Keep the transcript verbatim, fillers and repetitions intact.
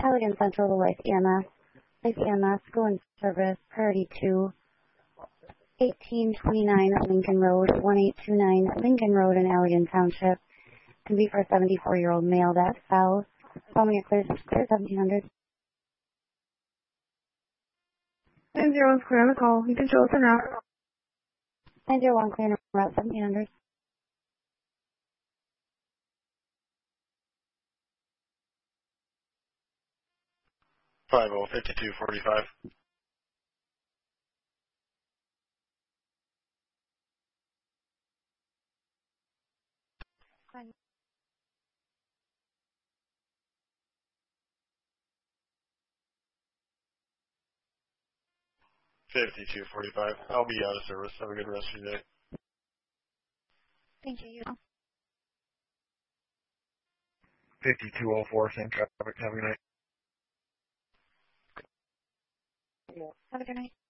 Allegan Central to Life E M S. Life E M S, go in service, priority two, eighteen twenty-nine Lincoln Road, one eight two nine Lincoln Road in Allegan Township. Can be for a seventy-four-year-old male that fell. Following a clear, clear seventeen hundred. nine zero one's clear on the call. You can show us en route. nine zero one clear on route seventeen hundred. five oh, fifty-two forty-five. fifty-two forty-five. I'll be out of service. Have a good rest of your day. Thank you. fifty-two oh four, same traffic. Have a good night. Have a good night.